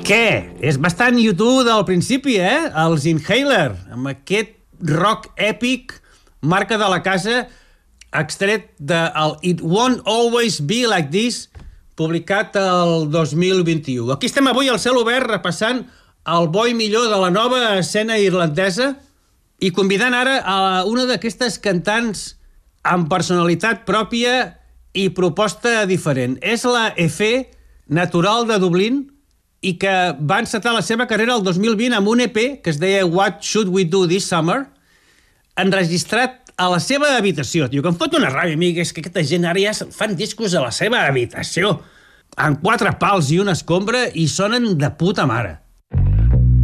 Què? És bastant YouTube del principi, eh? Els Inhaler, amb aquest rock èpic, marca de la casa, extret del It Won't Always Be Like This, publicat el 2021. Aquí estem avui al cel obert repassant el bo i millor de la nova escena irlandesa i convidant ara a una d'aquestes cantants amb personalitat pròpia i proposta diferent. És la Efe, natural de Dublín, i que va encetar la seva carrera el 2020 amb un EP que es deia What Should We Do This Summer, enregistrat a la seva habitació. Tio, que em fot una ràbia, amic, és que aquesta gent ara ja fan discos a la seva habitació, amb 4 pals i una escombra, i sonen de puta mare.